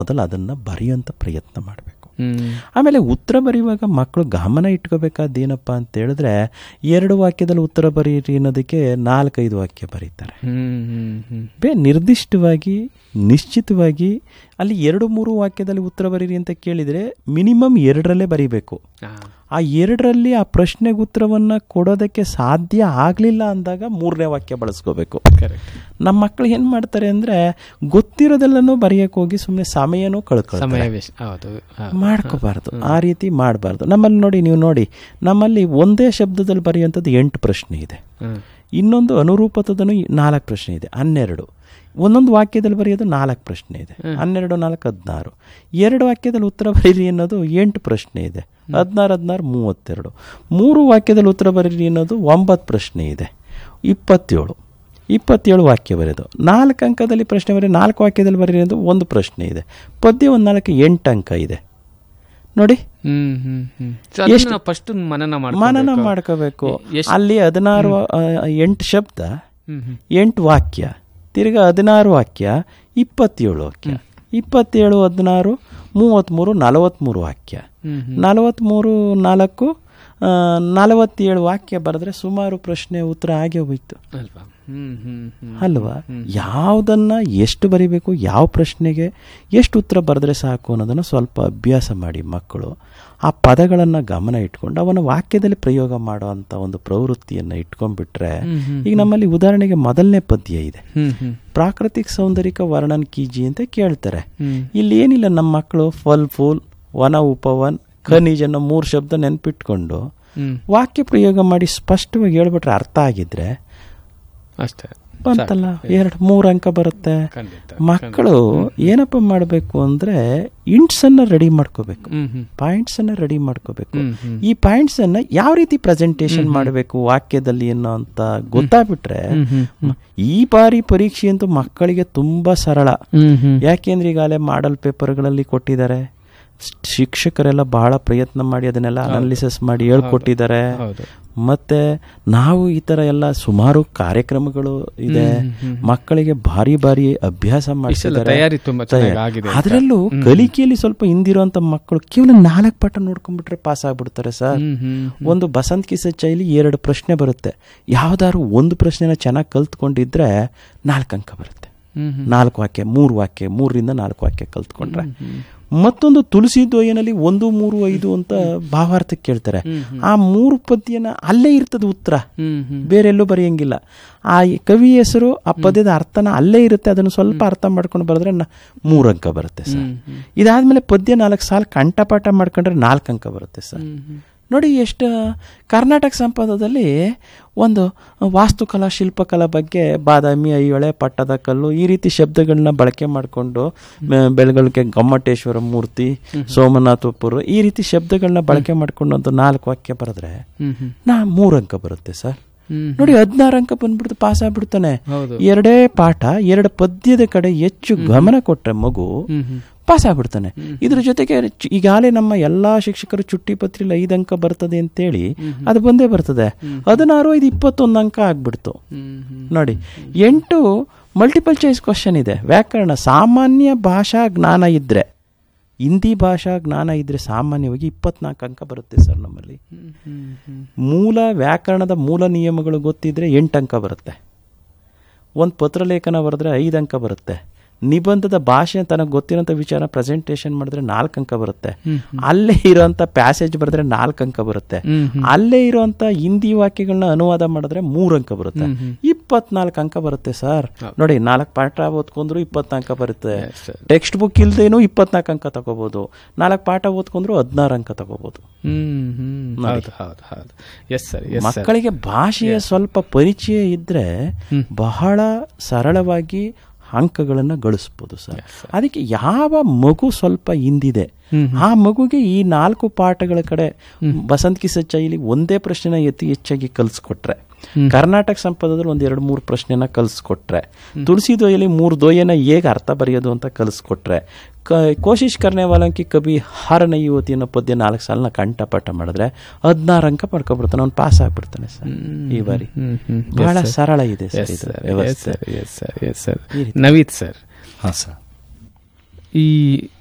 ಮೊದಲು ಅದನ್ನು ಬರೆಯುವಂಥ ಪ್ರಯತ್ನ ಮಾಡಬೇಕು. ಆಮೇಲೆ ಉತ್ತರ ಬರೆಯುವಾಗ ಮಕ್ಕಳು ಗಮನ ಇಟ್ಕೋಬೇಕಾದ ಏನಪ್ಪ ಅಂತ ಹೇಳಿದ್ರೆ, 2 ವಾಕ್ಯದಲ್ಲಿ ಉತ್ತರ ಬರೀರಿ ಅನ್ನೋದಕ್ಕೆ 4-5 ವಾಕ್ಯ ಬರೀತಾರೆ. ನಿರ್ದಿಷ್ಟವಾಗಿ ನಿಶ್ಚಿತವಾಗಿ ಅಲ್ಲಿ 2-3 ವಾಕ್ಯದಲ್ಲಿ ಉತ್ತರ ಬರೀರಿ ಅಂತ ಕೇಳಿದರೆ ಮಿನಿಮಮ್ 2ರಲ್ಲೇ ಬರೀಬೇಕು. ಆ 2ರಲ್ಲಿ ಆ ಪ್ರಶ್ನೆಗೆ ಉತ್ತರವನ್ನು ಕೊಡೋದಕ್ಕೆ ಸಾಧ್ಯ ಆಗಲಿಲ್ಲ ಅಂದಾಗ 3ನೇ ವಾಕ್ಯ ಬಳಸ್ಕೋಬೇಕು. ನಮ್ಮ ಮಕ್ಕಳು ಏನು ಮಾಡ್ತಾರೆ ಅಂದರೆ, ಗೊತ್ತಿರೋದೆಲ್ಲನೂ ಬರೆಯೋಕೆ ಹೋಗಿ ಸುಮ್ಮನೆ ಸಮಯನೂ ಮಾಡ್ಕೋಬಾರ್ದು. ಆ ರೀತಿ ಮಾಡಬಾರ್ದು. ನಮ್ಮಲ್ಲಿ ನೋಡಿ, ನೀವು ನೋಡಿ, ನಮ್ಮಲ್ಲಿ ಒಂದೇ ಶಬ್ದದಲ್ಲಿ ಬರೆಯುವಂಥದ್ದು 8 ಪ್ರಶ್ನೆ ಇದೆ. ಇನ್ನೊಂದು ಅನುರೂಪತದನು 4 ಪ್ರಶ್ನೆ ಇದೆ, 12. ಒಂದೊಂದು ವಾಕ್ಯದಲ್ಲಿ ಬರೆಯೋದು 4 ಪ್ರಶ್ನೆ ಇದೆ, 12, 4, 16. 2 ವಾಕ್ಯದಲ್ಲಿ ಉತ್ತರ ಬರೀರಿ ಅನ್ನೋದು 8 ಪ್ರಶ್ನೆ ಇದೆ, 16, 32. 3 ವಾಕ್ಯದಲ್ಲಿ ಉತ್ತರ ಬರೀರಿ ಅನ್ನೋದು 9 ಪ್ರಶ್ನೆ ಇದೆ, 27 ವಾಕ್ಯ ಬರೆಯೋದು. 4 ಅಂಕದಲ್ಲಿ ಪ್ರಶ್ನೆ ಬರೀ 4 ವಾಕ್ಯದಲ್ಲಿ ಬರೀರಿ ಅನ್ನೋದು 1 ಪ್ರಶ್ನೆ ಇದೆ. ಪದ್ಯ 1 8 ಅಂಕ ಇದೆ ನೋಡಿ. ಮನನ ಮಾಡ್ಕೋಬೇಕು. ಅಲ್ಲಿ 16 8 ಶಬ್ದ, 8 ವಾಕ್ಯ, ತಿರ್ಗಾ 16 ವಾಕ್ಯ, 27 ವಾಕ್ಯ, 27, 16, 33, 43 ವಾಕ್ಯ, 43, 4, 47 ವಾಕ್ಯ ಬರೆದ್ರೆ ಸುಮಾರು ಪ್ರಶ್ನೆ ಉತ್ತರ ಆಗೇ ಹೋಯ್ತು ಅಲ್ವಾ? ಯಾವುದನ್ನ ಎಷ್ಟು ಬರಿಬೇಕು, ಯಾವ ಪ್ರಶ್ನೆಗೆ ಎಷ್ಟು ಉತ್ತರ ಬರೆದ್ರೆ ಸಾಕು ಅನ್ನೋದನ್ನು ಸ್ವಲ್ಪ ಅಭ್ಯಾಸ ಮಾಡಿ ಮಕ್ಕಳು. ಆ ಪದಗಳನ್ನು ಗಮನ ಇಟ್ಕೊಂಡು ಅವನ ವಾಕ್ಯದಲ್ಲಿ ಪ್ರಯೋಗ ಮಾಡುವಂಥ ಒಂದು ಪ್ರವೃತ್ತಿಯನ್ನು ಇಟ್ಕೊಂಡ್ಬಿಟ್ರೆ, ಈಗ ನಮ್ಮಲ್ಲಿ ಉದಾಹರಣೆಗೆ ಮೊದಲನೇ ಪದ್ಯ ಇದೆ, ಪ್ರಾಕೃತಿಕ ಸೌಂದರ್ಯಕ ವರ್ಣನ್ ಕೀಜಿ ಅಂತ ಕೇಳ್ತಾರೆ. ಇಲ್ಲಿ ಏನಿಲ್ಲ, ನಮ್ಮ ಮಕ್ಕಳು ಫಲ್ ಫೂಲ್, ವನ ಉಪವನ್, ಖನಿಜ್ ಅನ್ನೋ 3 ಶಬ್ದ ನೆನ್ಪಿಟ್ಕೊಂಡು ವಾಕ್ಯ ಪ್ರಯೋಗ ಮಾಡಿ ಸ್ಪಷ್ಟವಾಗಿ ಹೇಳ್ಬಿಟ್ರೆ, ಅರ್ಥ ಆಗಿದ್ರೆ ಅಷ್ಟೇ ಬಂತಲ್ಲ, 2-3 ಅಂಕ ಬರುತ್ತೆ. ಮಕ್ಕಳು ಏನಪ್ಪ ಮಾಡಬೇಕು ಅಂದ್ರೆ, ಇಂಟ್ಸ್ ಅನ್ನ ರೆಡಿ ಮಾಡ್ಕೋಬೇಕು, ಪಾಯಿಂಟ್ಸ್ ಅನ್ನ ರೆಡಿ ಮಾಡ್ಕೋಬೇಕು. ಈ ಪಾಯಿಂಟ್ಸ್ ಅನ್ನ ಯಾವ ರೀತಿ ಪ್ರೆಸೆಂಟೇಶನ್ ಮಾಡಬೇಕು ವಾಕ್ಯದಲ್ಲಿ ಅನ್ನೋ ಅಂತ ಗೊತ್ತಾಗ್ಬಿಟ್ರೆ, ಈ ಬಾರಿ ಪರೀಕ್ಷೆ ಅಂತೂ ಮಕ್ಕಳಿಗೆ ತುಂಬಾ ಸರಳ. ಯಾಕೆಂದ್ರೆ ಈಗಾಗಲೇ ಮಾಡಲ್ ಪೇಪರ್ಗಳಲ್ಲಿ ಕೊಟ್ಟಿದ್ದಾರೆ, ಶಿಕ್ಷಕರೆಲ್ಲ ಬಹಳ ಪ್ರಯತ್ನ ಮಾಡಿ ಅದನ್ನೆಲ್ಲ ಅನಾಲಿಸಿಸ್ ಮಾಡಿ ಹೇಳ್ಕೊಟ್ಟಿದ್ದಾರೆ. ಮತ್ತೆ ನಾವು ಈ ತರ ಎಲ್ಲ ಸುಮಾರು ಕಾರ್ಯಕ್ರಮಗಳು ಇದೆ, ಮಕ್ಕಳಿಗೆ ಭಾರಿ ಅಭ್ಯಾಸ ಮಾಡಿಸಿದ್ದಾರೆ. ಅದರಲ್ಲೂ ಕಲಿಕೆಯಲ್ಲಿ ಸ್ವಲ್ಪ ಹಿಂದಿರುವಂತ ಮಕ್ಕಳು ಕೇವಲ 4 ಪಾಠ ನೋಡ್ಕೊಂಡ್ಬಿಟ್ರೆ ಪಾಸ್ ಆಗ್ಬಿಡ್ತಾರೆ ಸರ್. ಒಂದು ಬಸಂತ್ ಕಿ ಸಚ್ಚಾಯಿಲಿ 2 ಪ್ರಶ್ನೆ ಬರುತ್ತೆ, ಯಾವ್ದಾದ್ರು ಒಂದು ಪ್ರಶ್ನೆನ ಚೆನ್ನಾಗಿ ಕಲ್ತ್ಕೊಂಡಿದ್ರೆ 4 ಅಂಕ ಬರುತ್ತೆ. 4 ವಾಕ್ಯ, 3 ವಾಕ್ಯ, 3ರಿಂದ 4 ವಾಕ್ಯ ಕಲ್ತ್ಕೊಂಡ್ರೆ. ಮತ್ತೊಂದು ತುಳಸಿ ದ್ವಯನಲ್ಲಿ 1, 3, 5 ಅಂತ ಭಾವಾರ್ಥಕ್ಕೆ ಕೇಳ್ತಾರೆ. ಆ 3 ಪದ್ಯನ ಅಲ್ಲೇ ಇರ್ತದೆ ಉತ್ತರ, ಬೇರೆಲ್ಲೂ ಬರೆಯಂಗಿಲ್ಲ. ಆ ಕವಿ ಹೆಸರು, ಆ ಪದ್ಯದ ಅರ್ಥನ ಅಲ್ಲೇ ಇರುತ್ತೆ, ಅದನ್ನು ಸ್ವಲ್ಪ ಅರ್ಥ ಮಾಡ್ಕೊಂಡು ಬರೆದ್ರೆ 3 ಅಂಕ ಬರುತ್ತೆ ಸರ್. ಇದಾದ್ಮೇಲೆ ಪದ್ಯ 4 ಸಾಲ ಕಂಠಪಾಠ ಮಾಡ್ಕೊಂಡ್ರೆ 4 ಅಂಕ ಬರುತ್ತೆ ಸರ್. ನೋಡಿ ಎಷ್ಟು. ಕರ್ನಾಟಕ ಸಂಪದದಲ್ಲಿ ಒಂದು ವಾಸ್ತುಕಲಾ ಶಿಲ್ಪಕಲಾ ಬಗ್ಗೆ ಬಾದಾಮಿ, ಐಹೊಳೆ, ಪಟ್ಟದ ಕಲ್ಲು ಈ ರೀತಿ ಶಬ್ದಗಳನ್ನ ಬಳಕೆ ಮಾಡಿಕೊಂಡು ಬೆಳಗಳಿಗೆ ಗೊಮ್ಮಟೇಶ್ವರ ಮೂರ್ತಿ, ಸೋಮನಾಥಪುರ ಈ ರೀತಿ ಶಬ್ದಗಳನ್ನ ಬಳಕೆ ಮಾಡ್ಕೊಂಡು ಒಂದು 4 ವಾಕ್ಯ ಬರೆದ್ರೆ 3 ಅಂಕ ಬರುತ್ತೆ ಸರ್. ನೋಡಿ 16 ಅಂಕ ಬಂದ್ಬಿಡ್ತು, ಪಾಸ್ ಆಗ್ಬಿಡ್ತಾನೆ. 2 ಪಾಠ 2 ಪದ್ಯದ ಕಡೆ ಹೆಚ್ಚು ಗಮನ ಕೊಟ್ರೆ ಮಗು ಪಾಸ್ ಆಗ್ಬಿಡ್ತಾನೆ. ಇದ್ರ ಜೊತೆಗೆ ಈಗಾಗಲೇ ನಮ್ಮ ಎಲ್ಲಾ ಶಿಕ್ಷಕರು ಚುಟ್ಟಿ ಪತ್ರಿಯಲ್ಲಿ 5 ಅಂಕ ಬರ್ತದೆ ಅಂತೇಳಿ ಅದು ಬಂದೇ ಬರ್ತದೆ. 16, 5, 21 ಅಂಕ ಆಗ್ಬಿಡ್ತು ನೋಡಿ. 8 ಮಲ್ಟಿಪಲ್ ಚಾಯ್ಸ್ ಕ್ವಶನ್ ಇದೆ. ವ್ಯಾಕರಣ, ಸಾಮಾನ್ಯ ಭಾಷಾ ಜ್ಞಾನ ಇದ್ರೆ, ಹಿಂದಿ ಭಾಷಾ ಜ್ಞಾನ ಇದ್ರೆ ಸಾಮಾನ್ಯವಾಗಿ 24 ಅಂಕ ಬರುತ್ತೆ ಸರ್ ನಮ್ಮಲ್ಲಿ. ಮೂಲ ವ್ಯಾಕರಣದ ಮೂಲ ನಿಯಮಗಳು ಗೊತ್ತಿದ್ರೆ 8 ಅಂಕ ಬರುತ್ತೆ. ಒಂದು ಪತ್ರಲೇಖನ ಬರೆದ್ರೆ 5 ಅಂಕ ಬರುತ್ತೆ. ನಿಬಂಧದ ಭಾಷೆ ತನಗೆ ಗೊತ್ತಿರೋಂಥ ವಿಚಾರ ಪ್ರೆಸೆಂಟೇಷನ್ ಮಾಡಿದ್ರೆ 4 ಅಂಕ ಬರುತ್ತೆ. ಅಲ್ಲೇ ಇರೋಂಥ ಪ್ಯಾಸೇಜ್ ಬರೆದ್ರೆ 4 ಅಂಕ ಬರುತ್ತೆ. ಅಲ್ಲೇ ಇರೋಂಥ ಹಿಂದಿ ವಾಕ್ಯಗಳನ್ನ ಅನುವಾದ ಮಾಡಿದ್ರೆ 3 ಅಂಕ ಬರುತ್ತೆ. 24 ಅಂಕ ಬರುತ್ತೆ ಸರ್. ನೋಡಿ 4 ಪಾಠ ಓದ್ಕೊಂಡ್ರು 20 ಅಂಕ ಬರುತ್ತೆ. ಟೆಕ್ಸ್ಟ್ ಬುಕ್ ಇಲ್ದೇನು 24 ಅಂಕ ತಗೋಬಹುದು. 4 ಪಾಠ ಓದ್ಕೊಂಡ್ರು 16 ಅಂಕ ತಗೋಬಹುದು. ಮಕ್ಕಳಿಗೆ ಭಾಷೆಯ ಸ್ವಲ್ಪ ಪರಿಚಯ ಇದ್ರೆ ಬಹಳ ಸರಳವಾಗಿ ಅಂಕಗಳನ್ನು ಗಳಿಸ್ಬೋದು ಸರ್. ಅದಕ್ಕೆ ಯಾವ ಮಗು ಸ್ವಲ್ಪ ಹಿಂದಿದೆ ಆ ಮಗುಗೆ ಈ 4 ಪಾಠಗಳ ಕಡೆ ಬಸಂತ್ ಕಿ ಸಚ್ಚಾಯಿಲಿ ಒಂದೇ ಪ್ರಶ್ನೆನ ಹೆಚ್ಚಾಗಿ ಕಲಿಸ್ಕೊಟ್ರೆ, ಕರ್ನಾಟಕ ಸಂಪದದಲ್ಲಿ 1-2-3 ಪ್ರಶ್ನೆನ ಕಲಿಸ್ಕೊಟ್ರೆ, ತುಳಸಿ ದ್ವಯಲ್ಲಿ 3 ದ್ವಯನ ಹೇಗೆ ಅರ್ಥ ಬರೆಯೋದು ಅಂತ ಕಲಿಸ್ಕೊಟ್ರೆ, ಕೋಶಿಶ್ ಕರ್ನೆ ವಾಲಂಕಿ ಕವಿ ಹಾರ ನೈ ಯುವತಿ ಅನ್ನೋ ಪದ್ಯ 4 ಸಾಲನ ಕಂಠಪಾಠ ಮಾಡಿದ್ರೆ 16 ಅಂಕ ಪಡ್ಕೊಬಿಡ್ತಾನೆ, ಅವ್ನು ಪಾಸ್ ಆಗ್ಬಿಡ್ತಾನೆ ಸರ್. ಈ ಬಾರಿ ಬಹಳ ಸರಳ ಇದೆ ಸರ್ ಇದು ವ್ಯವಸ್ಥೆ. ನವೀತ್ ಸರ್. ಹಾಂ ಸರ್. ಈ